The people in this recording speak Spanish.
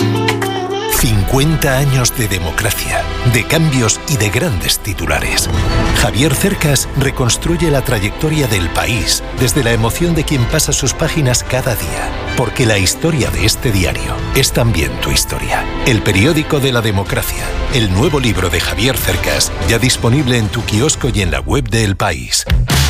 50 años de democracia, de cambios y de grandes titulares. Javier Cercas reconstruye la trayectoria del país desde la emoción de quien pasa sus páginas cada día. Porque la historia de este diario es también tu historia. El periódico de la democracia. El nuevo libro de Javier Cercas, ya disponible en tu kiosco y en la web de El País.